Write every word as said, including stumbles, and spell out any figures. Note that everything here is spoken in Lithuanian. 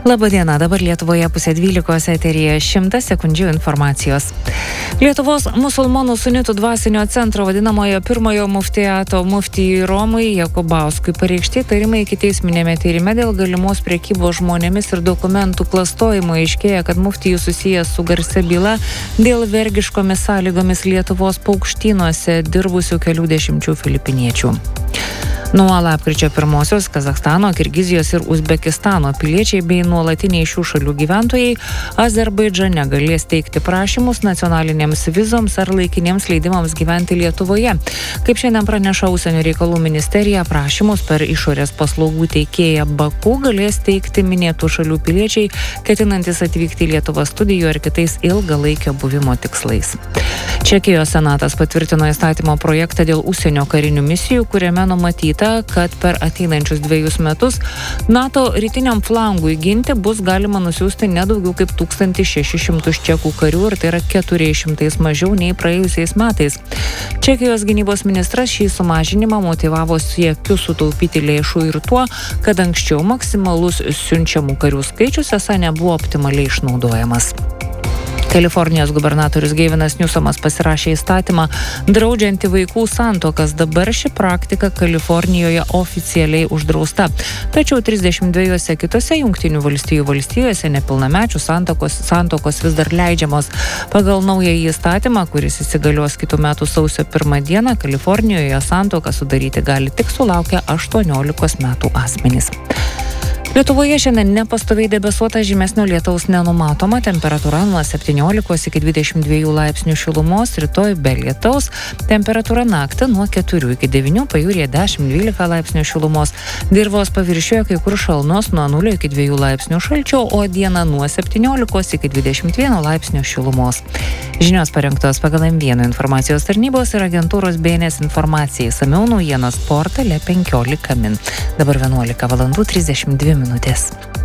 Labadiena, dabar Lietuvoje pusė dvylikos eteryje šimtas sekundžių informacijos. Lietuvos musulmonų sunitų dvasinio centro vadinamojo pirmojo muftijato muftijui Romui Jakubauskui pareikšti įtarimai ikiteisminėme tyrime dėl galimos prekybos žmonėmis ir dokumentų klastojimo. Aiškėja, kad muftijus susijęs su garsia byla dėl vergiškomis sąlygomis Lietuvos paukštynuose dirbusių kelių dešimčių filipiniečių. Nuo lapkričio pirmosios Kazachstano, Kirgizijos ir Uzbekistano piliečiai bei nuolatiniai šių šalių gyventojai Azerbaidžane galės teikti prašymus nacionalinėms vizoms ar laikiniems leidimams gyventi Lietuvoje. Kaip šiandien praneša Užsienio reikalų ministerija, prašymus per išorės paslaugų teikėją Baku galės teikti minėtų šalių piliečiai, ketinantis atvykti į Lietuvą studijų ar kitais ilgalaikio buvimo tikslais. Čekijos senatas patvirtino įstatymo projektą dėl užsienio karinių misijų, kuriame numatyta, kad per ateinančius dviejus metus NATO rytiniam flangui ginti bus galima nusiųsti nedaugiau kaip tūkstantis šešis šimtus čekų karių ir tai yra keturiais šimtais mažiau nei praėjusiais metais. Čekijos gynybos ministras šį sumažinimą motyvavo siekiu sutaupyti lėšų ir tuo, kad anksčiau maksimalus siunčiamų karių skaičius esą nebuvo optimaliai išnaudojamas. Kalifornijos gubernatorius Gavinas Newsomas pasirašė įstatymą draudžiantį vaikų santuokas. Dabar ši praktika Kalifornijoje oficialiai uždrausta. Tačiau trisdešimt dviejose kitose Jungtinių valstijų valstijose nepilnamečių santuokos, santuokos vis dar leidžiamos. Pagal naująjį įstatymą, kuris įsigalios kitų metų sausio pirmą dieną, Kalifornijoje santuoką sudaryti gali tik sulaukę aštuoniolikos metų asmenys. Lietuvoje šiandien nepastoviai debesuota, žymesnio lietaus nenumatoma, temperatūra nuo septyniolikos iki dvidešimt dviejų laipsnių šilumos, rytoj be lietaus, temperatūra naktį nuo keturių iki devynių, pajūryje dešimt dvylika laipsnių šilumos, dirvos paviršiuje kai kur šalnos nuo nulio iki dviejų laipsnių šalčio, o dieną nuo septyniolikos iki dvidešimt vieno laipsnių šilumos. Žinios parengtos pagal M vienas informacijos tarnybos ir agentūros B N S informacijai. Samiau naujienas portale penkiolika min. Dabar vienuolika valandų trisdešimt dvi minutės.